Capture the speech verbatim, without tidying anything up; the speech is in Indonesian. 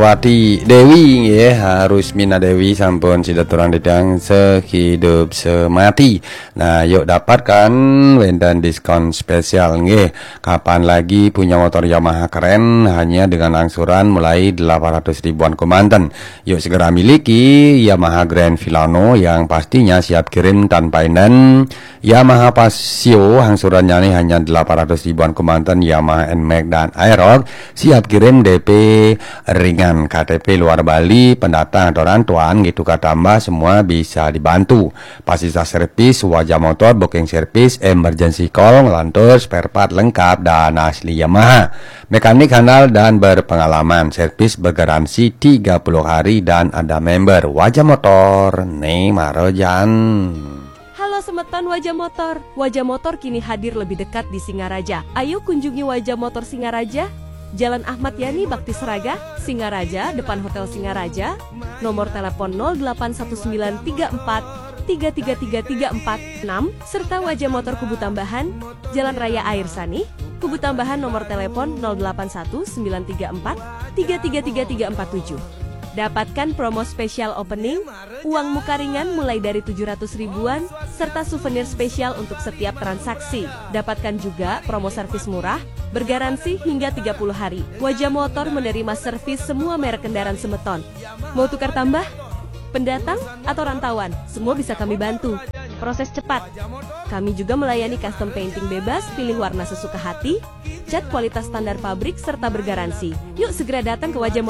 Wati Dewi ya, harus Mina Dewi sampun sidaturang dedang sehidup semati. Nah, yuk dapatkan wendan diskon spesial nggih. Kapan lagi punya motor Yamaha keren hanya dengan angsuran mulai delapan ratus ribuan komandan. Yuk segera miliki Yamaha Grand Filano yang pastinya siap kirim tanpa inden. Yamaha Pasio angsurannya nih hanya delapan ratus ribuan komandan. Yamaha N-Max dan Aerox siap kirim D P ringan. K T P luar Bali, pendatang atau rantuan gitu katambah semua bisa dibantu. Fasilitas servis wajah motor, booking service, emergency call, ngelantur, spare part lengkap dan asli Yamaha. Mekanik handal dan berpengalaman, servis bergaransi tiga puluh hari dan ada member wajah motor nih Marojan. Halo Semeton Wajah Motor. Wajah Motor kini hadir lebih dekat di Singaraja. Ayo kunjungi Wajah Motor Singaraja, Jalan Ahmad Yani Bakti Seraga, Singaraja, depan Hotel Singaraja. Nomor telepon nol delapan satu sembilan tiga empat tiga tiga tiga tiga empat enam serta Wajah Motor Kubu Tambahan, Jalan Raya Air Sani, Kubu Tambahan nomor telepon nol delapan satu sembilan tiga empat tiga tiga tiga tiga empat tujuh. Dapatkan promo spesial opening, uang muka ringan mulai dari tujuh ratus ribuan, serta souvenir spesial untuk setiap transaksi. Dapatkan juga promo servis murah, bergaransi hingga tiga puluh hari. Wajah Motor menerima servis semua merek kendaraan Semeton. Mau tukar tambah? Pendatang atau rantauan? Semua bisa kami bantu. Proses cepat. Kami juga melayani custom painting bebas, pilih warna sesuka hati, cat kualitas standar pabrik, serta bergaransi. Yuk segera datang ke Wajah Motor.